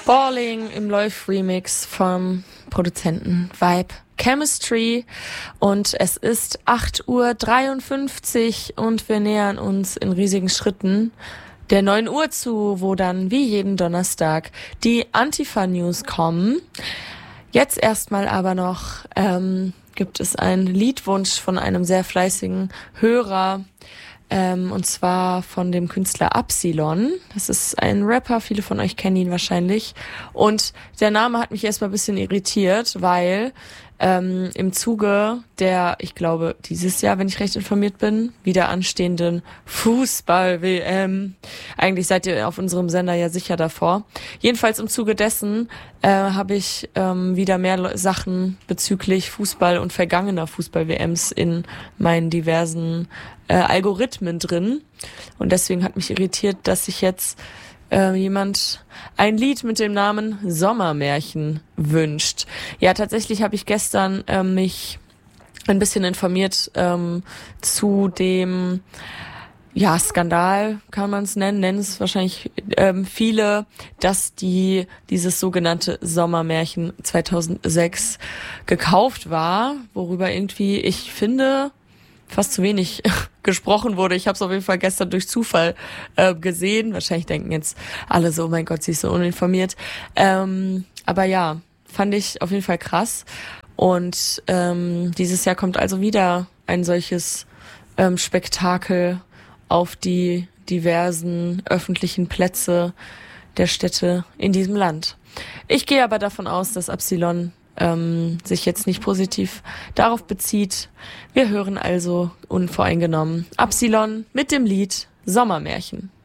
Falling im Läuf-Remix vom Produzenten Vibe Chemistry und es ist 8:53 Uhr und wir nähern uns in riesigen Schritten der 9 Uhr zu, wo dann wie jeden Donnerstag die Antifa-News kommen. Jetzt erstmal aber noch gibt es einen Liedwunsch von einem sehr fleißigen Hörer, und zwar von dem Künstler Absilon. Das ist ein Rapper, viele von euch kennen ihn wahrscheinlich. Und der Name hat mich erstmal ein bisschen irritiert, weil im Zuge der, ich glaube, dieses Jahr, wenn ich recht informiert bin, wieder anstehenden Fußball-WM. Eigentlich seid ihr auf unserem Sender ja sicher davor. Jedenfalls im Zuge dessen habe ich wieder mehr Sachen bezüglich Fußball und vergangener Fußball-WMs in meinen diversen Algorithmen drin. Und deswegen hat mich irritiert, dass sich jetzt jemand ein Lied mit dem Namen Sommermärchen wünscht. Ja, tatsächlich habe ich gestern mich ein bisschen informiert zu dem Skandal, kann man es nennen es wahrscheinlich viele, dass dieses sogenannte Sommermärchen 2006 gekauft war, worüber irgendwie, ich finde, fast zu wenig gesprochen wurde. Ich habe es auf jeden Fall gestern durch Zufall gesehen. Wahrscheinlich denken jetzt alle so, oh mein Gott, sie ist so uninformiert. Aber ja, fand ich auf jeden Fall krass. Und dieses Jahr kommt also wieder ein solches Spektakel auf die diversen öffentlichen Plätze der Städte in diesem Land. Ich gehe aber davon aus, dass Absilon sich jetzt nicht positiv darauf bezieht. Wir hören also unvoreingenommen Absilon mit dem Lied Sommermärchen.